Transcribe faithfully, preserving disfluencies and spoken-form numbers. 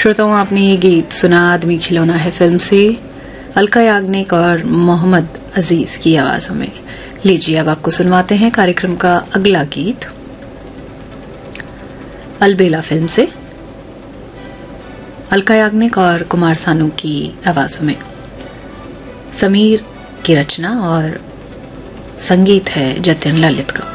श्रोताओं, आपने ये गीत सुना आदमी खिलौना है फिल्म से अलका याग्निक और मोहम्मद अजीज की आवाजों में। लीजिए अब आपको सुनवाते हैं कार्यक्रम का अगला गीत अलबेला फिल्म से अलका याग्निक और कुमार सानू की आवाजों में। समीर की रचना और संगीत है जतिन ललित का।